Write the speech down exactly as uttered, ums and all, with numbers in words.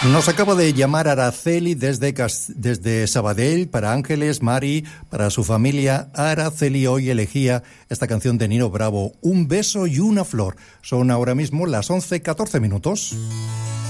Nos acaba de llamar Araceli desde, desde Sabadell, para Ángeles, Mari, para su familia. Araceli hoy elegía esta canción de Nino Bravo, Un beso y una flor. Son ahora mismo las once catorce minutos.